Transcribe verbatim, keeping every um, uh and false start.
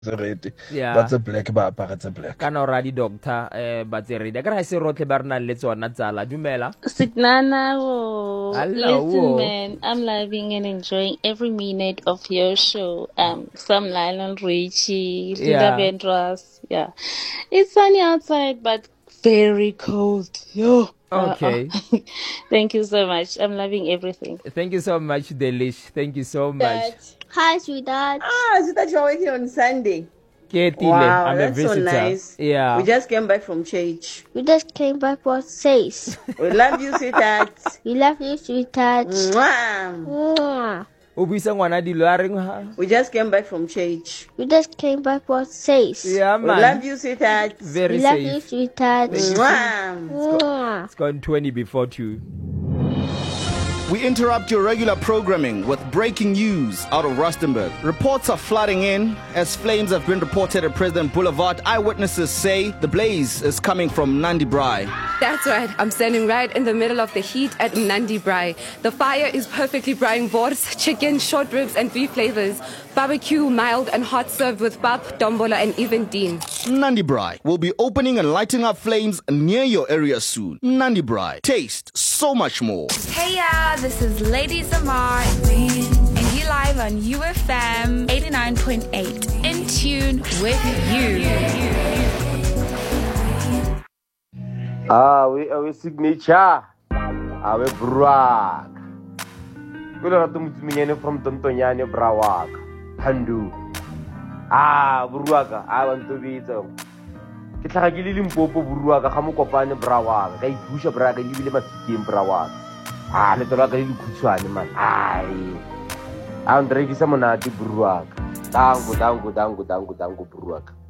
ready. Yeah. But the black ba apara tse black. Kana ora di doctor eh ba tse ready. Ka re se rotle ba rena le tsona tsala dumela. Signana, oh, Hello, listen, oh. man, I'm loving and enjoying every minute of your show. Um, Sam Lylon Richie, Linda Yeah. Vendras, yeah. It's sunny outside, but very cold. Yo. Okay. Uh-uh. Thank you so much. I'm loving everything. Thank you so much, Delish. Thank you so much. Hi, sweetheart. Ah, so that you're with you on Sunday. Ketile, Wow, I'm that's a visitor. so nice. Yeah. We just came back from church. We just came back for says. We love you, sweetheart. We love you, sweetheart. Mwah. Mwah. Ubisa ngwana dilo a reng ha. We just came back from church. We just came back for says. Yeah, We man. love you, sweetheart. Very We love safe. you, sweetheart. Mwah. Mwah. It's gone twenty before two. We interrupt your regular programming with breaking news out of Rustenburg. Reports are flooding in as flames have been reported at President Boulevard. Eyewitnesses say the blaze is coming from Nandi Braai. That's right. I'm standing right in the middle of the heat at Nandi Braai. The fire is perfectly braaiing boards, chicken, short ribs, and beef flavors. Barbecue, mild and hot, served with pap, dombola, and even dean. Nandi Braai will be opening and lighting up flames near your area soon. Nandi Braai. Taste so much more. Hey y'all, this is Lady Samar, and you live on U F M eighty-nine point eight. In tune with you. Ah, we our signature. Our Bruak. Kulo rato mutsuminyane from Tontonyane Brawak. Handu. Ah, Bruaka, I want to be so. Ke tla ga ke le Limpopo Bruaka ga mo kopane Brawak. Ga ipusha Braaka le bile matsiking Brawak. Ah, le tola ka le khutshwane man. Ai. A ndrekisa monate Bruaka. Dango, dango, dango, dango, dango Bruaka.